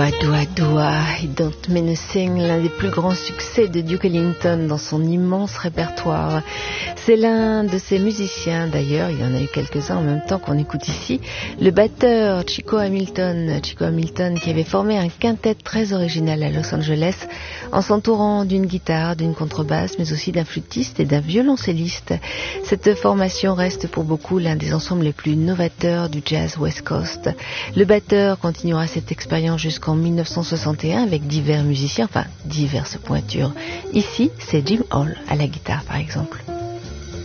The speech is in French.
Dua, Dua, Dua, I Don't Mean a Thing, l'un des plus grands succès de Duke Ellington dans son immense répertoire. C'est l'un de ses musiciens, d'ailleurs, il y en a eu quelques-uns en même temps qu'on écoute ici, le batteur Chico Hamilton qui avait formé un quintet très original à Los Angeles en s'entourant d'une guitare, d'une contrebasse, mais aussi d'un flûtiste et d'un violoncelliste. Cette formation reste pour beaucoup l'un des ensembles les plus novateurs du jazz West Coast. Le batteur continuera cette expérience jusqu'en 1961 avec divers musiciens, enfin diverses pointures. Ici, c'est Jim Hall à la guitare par exemple.